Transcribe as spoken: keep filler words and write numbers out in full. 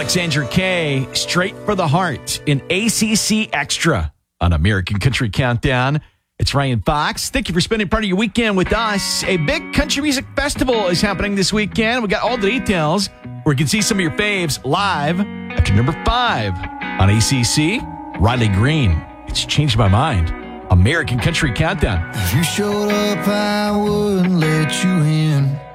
Alexandra Kay, Straight for the Heart in A C C Extra on American Country Countdown. It's Ryan Fox. Thank you for spending part of your weekend with us. A big country music festival is happening this weekend. We got all the details where you can see some of your faves live after number five on A C C. Riley Green, It's Changed My Mind. American Country Countdown. If you showed up, I wouldn't let you in.